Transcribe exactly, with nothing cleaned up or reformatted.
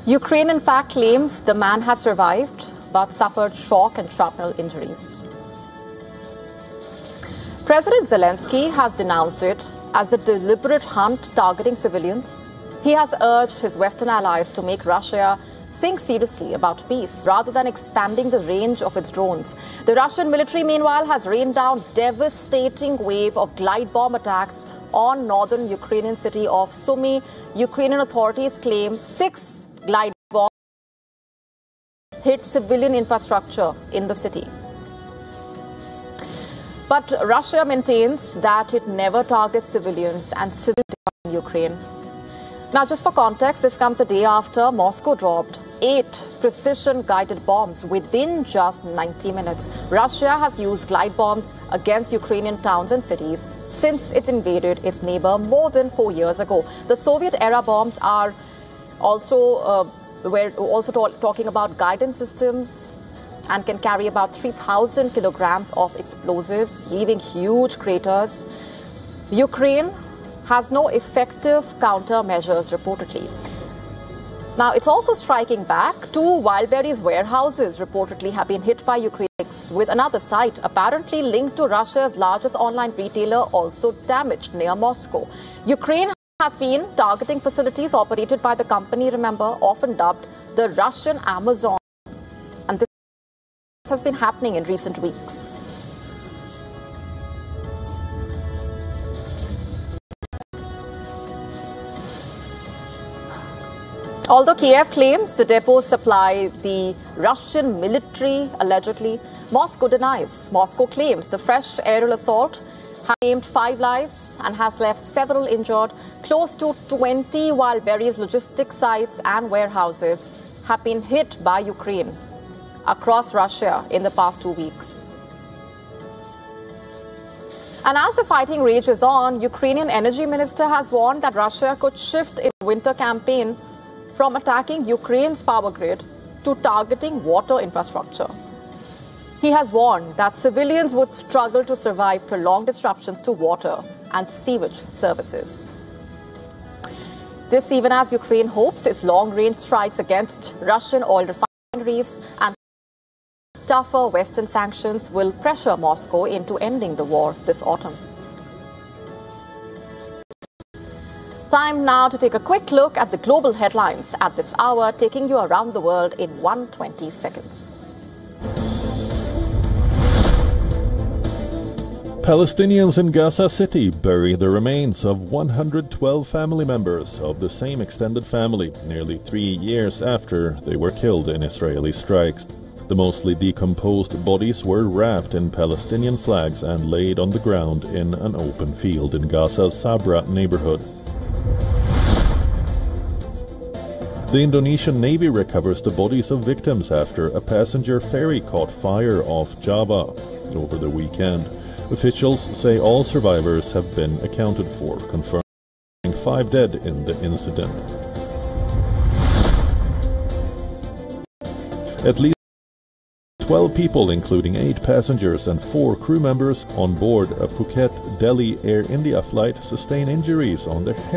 Ukraine, in fact, claims the man has survived but suffered shock and shrapnel injuries. President Zelensky has denounced it as a deliberate hunt targeting civilians. He has urged his Western allies to make Russia think seriously about peace rather than expanding the range of its drones. The Russian military, meanwhile, has rained down devastating wave of glide bomb attacks on northern Ukrainian city of Sumy. Ukrainian authorities claim six glide bombs hit civilian infrastructure in the city. But Russia maintains that it never targets civilians and civilians in Ukraine. Now, just for context, this comes a day after Moscow dropped eight precision-guided bombs within just ninety minutes. Russia has used glide bombs against Ukrainian towns and cities since it invaded its neighbor more than four years ago. The Soviet-era bombs are also, uh, we're also talk talking about guidance systems and can carry about three thousand kilograms of explosives, leaving huge craters. Ukraine has no effective countermeasures, reportedly. Now, it's also striking back. Two Wildberries warehouses reportedly have been hit by Ukraine, with another site apparently linked to Russia's largest online retailer also damaged near Moscow. Ukraine has been targeting facilities operated by the company, remember, often dubbed the Russian Amazon. And this has been happening in recent weeks. Although Kiev claims the depots supply the Russian military, allegedly, Moscow denies. Moscow claims the fresh aerial assault has claimed five lives and has left several injured. Close to twenty Wildberries logistics sites and warehouses have been hit by Ukraine across Russia in the past two weeks. And as the fighting rages on, Ukrainian energy minister has warned that Russia could shift its winter campaign from attacking Ukraine's power grid to targeting water infrastructure. He has warned that civilians would struggle to survive prolonged disruptions to water and sewage services. This even as Ukraine hopes its long-range strikes against Russian oil refineries and tougher Western sanctions will pressure Moscow into ending the war this autumn. Time now to take a quick look at the global headlines at this hour, taking you around the world in one hundred twenty seconds. Palestinians in Gaza City bury the remains of one hundred twelve family members of the same extended family nearly three years after they were killed in Israeli strikes. The mostly decomposed bodies were wrapped in Palestinian flags and laid on the ground in an open field in Gaza's Sabra neighborhood. The Indonesian Navy recovers the bodies of victims after a passenger ferry caught fire off Java over the weekend. Officials say all survivors have been accounted for, confirming five dead in the incident. At least twelve people, including eight passengers and four crew members on board a Phuket Delhi Air India flight, sustain injuries on their head.